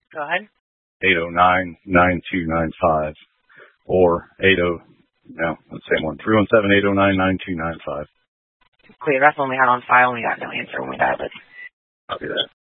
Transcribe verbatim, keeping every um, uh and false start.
Go ahead. eight oh nine, nine two nine five or eight oh, no, the same one, three one seven, eight oh nine, nine two nine five. Clear. That's the one we had on file and we got no answer when we dialed it. Copy that.